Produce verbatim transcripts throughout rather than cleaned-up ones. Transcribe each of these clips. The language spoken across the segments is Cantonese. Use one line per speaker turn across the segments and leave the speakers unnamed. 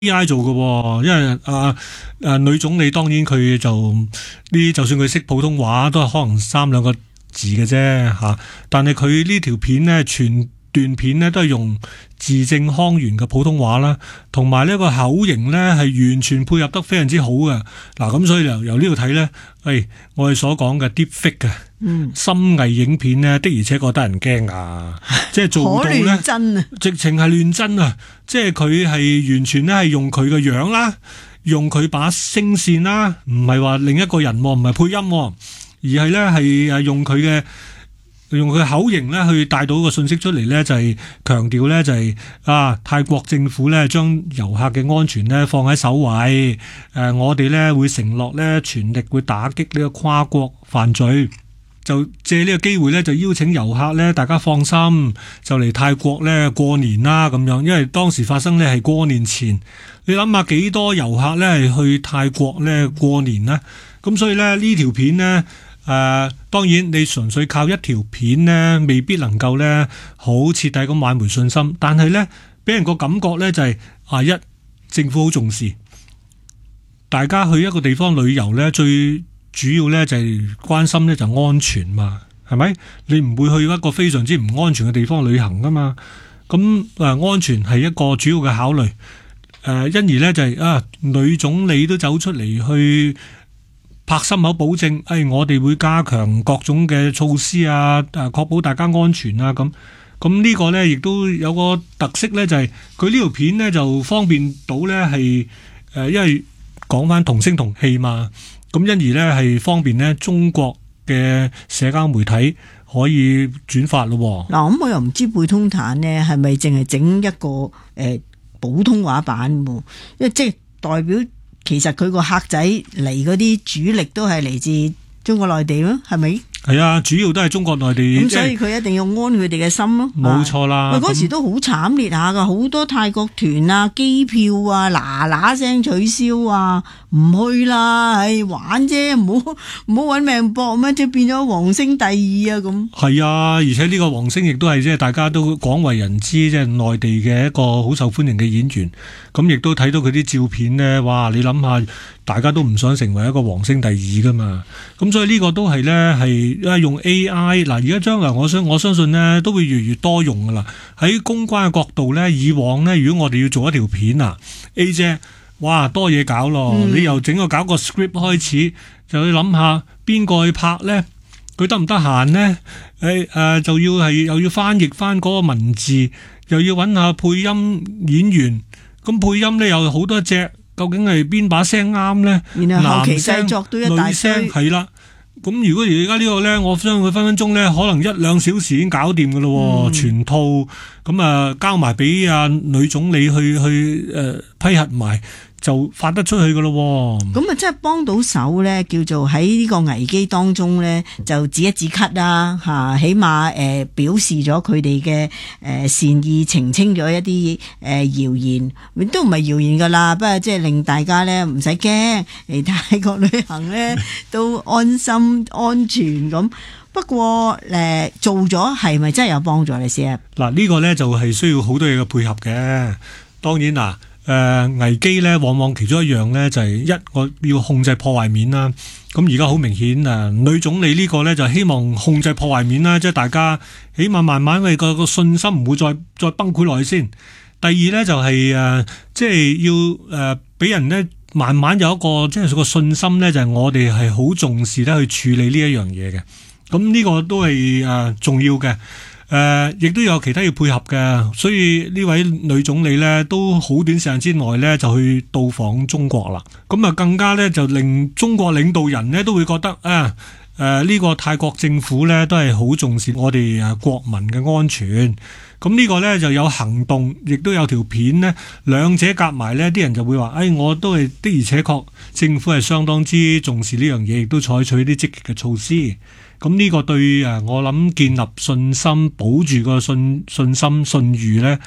A I 做嘅，因為啊啊女總理當然佢就呢，就算佢識普通話，都係可能三兩個字嘅啫吓。但係佢呢條片呢，全段片呢都係用字正腔圓嘅普通話啦，同埋呢個口型呢係完全配合得非常之好嘅。嗱，咁所以由由呢度睇呢，誒，我哋所講嘅 deepfake 嘅。嗯，深偽影片呢的而且確得人驚啊！即係做到呢，
真啊，
直情係亂真啊！即係佢係完全咧係用佢嘅樣啦，用佢把聲線啦，唔係話另一個人，唔係配音，而係咧係誒用佢嘅用佢口型咧去帶到個信息出嚟咧，就係強調咧就係啊泰國政府咧將遊客嘅安全咧放喺首位，誒我哋咧會承諾咧全力會打擊呢個跨國犯罪。就借呢個機會咧，就邀請遊客咧，大家放心，就嚟泰國咧過年啦咁樣。因為當時發生咧係過年前，你諗下幾多遊客咧係去泰國咧過年啦。咁所以咧呢條片咧，誒、呃，當然你純粹靠一條片咧，未必能夠咧好徹底咁挽回信心。但係咧，俾人個感覺咧就係、是、啊一政府好重視，大家去一個地方旅遊咧最。主要咧就係關心咧就安全嘛，係咪？你唔會去一個非常之唔安全嘅地方旅行噶嘛？咁誒安全係一個主要嘅考慮。誒因而咧就係啊女總理都走出嚟去拍心口保證，誒我哋會加強各種嘅措施啊，誒確保大家安全啊咁。咁呢個咧亦都有個特色咧，就係佢呢條片咧就方便到咧係誒，因為講翻同聲同氣嘛。咁因而咧係方便咧中國嘅社交媒體可以轉發咯。
嗱，咁我又唔知貝通坦呢係咪淨係整一個誒、呃、普通話版喎？因為即係代表其實佢個客仔嚟嗰啲主力都係嚟自中國內地咯，係咪？
係啊，主要都係中國內地。
咁所以佢一定要安佢哋嘅心咯。
冇錯啦。
喂，嗰時都好慘烈下噶，好多泰國團啊、機票啊，嗱嗱聲取消啊，唔去啦，唉，玩啫，唔好唔好搵命搏咩，即係變咗黃星第二啊咁。係
啊，而且呢個黃星亦都係即係大家都廣為人知，即係內地嘅一個好受歡迎嘅演員。咁亦都睇到佢啲照片呢，哇！你諗下，大家都唔想成為一個黃星第二噶嘛。咁所以呢個都係呢，係用 A I 嗱，而家將來我相我相信呢都會越嚟越多用噶啦。喺公關嘅角度呢，以往呢，如果我哋要做一條片啊 ，A 姐，哇多嘢搞咯，嗯、你由整個搞個 script 開始，就要諗下邊個去拍呢？佢得唔得閒呢？誒、呃、就要係又要翻譯翻嗰個文字，又要揾下配音演員。咁配音呢有好多隻，究竟係邊把聲啱呢？
然後後期製作都一大堆，
係啦。咁如果而家呢個呢，我相信佢分分鐘呢，可能一兩小時已經搞掂噶咯，嗯、全套咁啊交埋俾阿女總理去去誒、呃、批核埋，就發得出去噶咯。
咁啊，真係幫到手呢，叫做喺呢個危機當中呢，就止一止咳啦吓，起碼誒、呃、表示咗佢哋嘅誒善意，澄清咗一啲誒謠言，都唔係謠言噶啦，不過即係令大家呢唔使驚嚟泰國旅行呢都安心安全咁。不過誒、呃、做咗係咪真係有幫助你先？
嗱，呢個呢就係需要好多嘢嘅配合嘅。當然嗱。誒、呃，危機咧，往往其中一樣咧就係、是、一，我要控制破壞面啦。咁而家好明顯啊，女總理呢個咧就希望控制破壞面啦，即係大家起碼慢慢為個個信心唔會再再崩潰落去先。第二咧就係、是、誒、呃，即係要誒俾、呃、人咧慢慢有一個即係個信心咧，就係、是、我哋係好重視咧去處理呢一樣嘢嘅。咁呢個都係誒、呃、重要嘅。誒、呃，亦都有其他要配合嘅，所以呢位女總理呢都好短時間之內呢就去到訪中國啦。咁啊，更加呢就令中國領導人呢都會覺得啊，誒、呃、呢、這個泰國政府呢都係好重視我哋誒國民嘅安全。咁呢個呢就有行動，亦都有條片呢，兩者夾埋呢啲人就會話，誒、哎，我都係的而且確政府係相當之重視呢樣嘢，亦都採取啲積極嘅措施。咁呢個對誒，我諗建立信心、保住個信信心、信譽咧，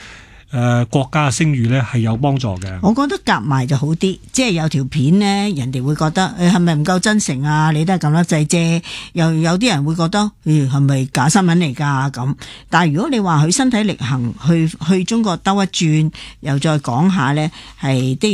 誒國家嘅聲譽咧係有幫助嘅。
我覺得夾埋就好啲，即係有條片呢，人哋會覺得誒係咪唔夠真誠啊？你都係咁粒掣啫。又有啲人會覺得誒係咪假新聞嚟㗎咁？但係如果你話佢身體力行去去中國兜一轉，又再講下呢，係的。